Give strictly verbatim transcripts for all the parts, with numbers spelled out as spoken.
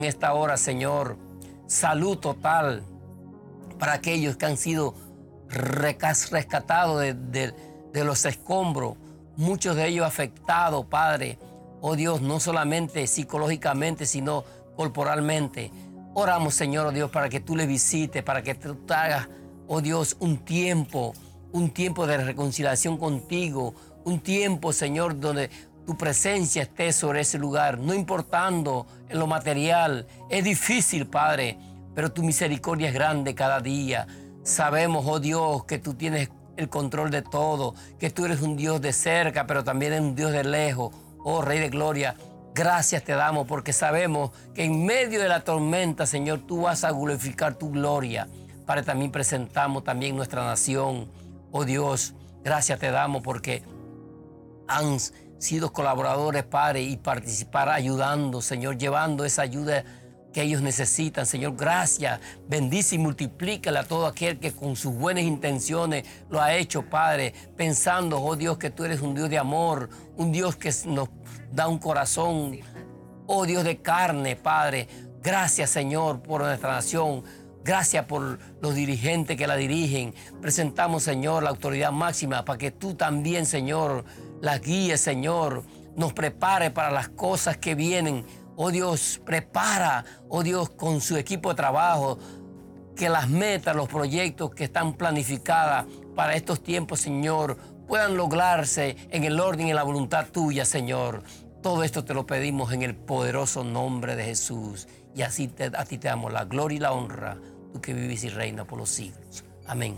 En esta hora, Señor, salud total para aquellos que han sido rescatados de, de, de los escombros, muchos de ellos afectados, Padre, oh Dios, no solamente psicológicamente, sino corporalmente. Oramos, Señor, oh Dios, para que tú les visites, para que tú te hagas, oh Dios, un tiempo, un tiempo de reconciliación contigo, un tiempo, Señor, donde tu presencia esté sobre ese lugar, no importando en lo material. Es difícil, Padre, pero tu misericordia es grande cada día. Sabemos, oh Dios, que tú tienes el control de todo, que tú eres un Dios de cerca, pero también eres un Dios de lejos. Oh Rey de Gloria, gracias te damos porque sabemos que en medio de la tormenta, Señor, tú vas a glorificar tu gloria. Padre, también presentamos también nuestra nación. Oh Dios, gracias te damos porque han sido colaboradores, Padre, y participar ayudando, Señor, llevando esa ayuda que ellos necesitan. Señor, gracias, bendice y multiplícala a todo aquel que con sus buenas intenciones lo ha hecho, Padre, pensando, oh Dios, que tú eres un Dios de amor, un Dios que nos da un corazón, oh Dios de carne, Padre. Gracias, Señor, por nuestra nación. Gracias por los dirigentes que la dirigen. Presentamos, Señor, la autoridad máxima para que tú también, Señor, las guíes, Señor, nos prepare para las cosas que vienen. Oh Dios, prepara, oh Dios, con su equipo de trabajo, que las metas, los proyectos que están planificadas para estos tiempos, Señor, puedan lograrse en el orden y la voluntad tuya, Señor. Todo esto te lo pedimos en el poderoso nombre de Jesús. Y así te, a ti te damos la gloria y la honra, tú que vives y reinas por los siglos. Amén.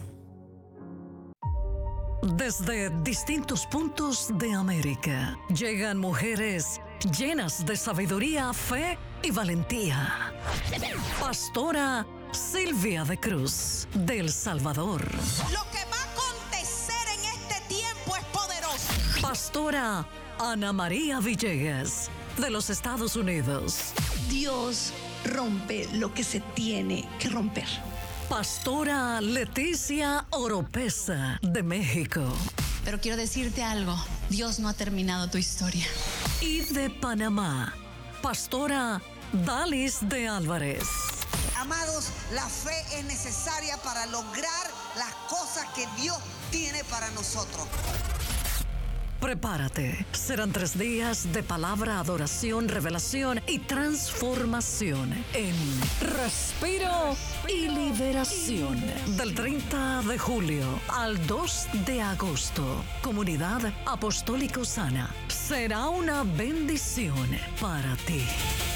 Desde distintos puntos de América llegan mujeres llenas de sabiduría, fe y valentía. Pastora Silvia de Cruz, de El Salvador. Lo que va a acontecer en este tiempo es poderoso. Pastora Ana María Villegas, de los Estados Unidos. Dios rompe lo que se tiene que romper. Pastora Leticia Oropesa, de México. Pero quiero decirte algo, Dios no ha terminado tu historia. Y de Panamá, Pastora Dalis de Álvarez. Amados, la fe es necesaria para lograr las cosas que Dios tiene para nosotros. Prepárate, serán tres días de palabra, adoración, revelación y transformación en Respiro y Liberación. Del treinta de julio al dos de agosto, Comunidad Apostólico Sana. Será una bendición para ti.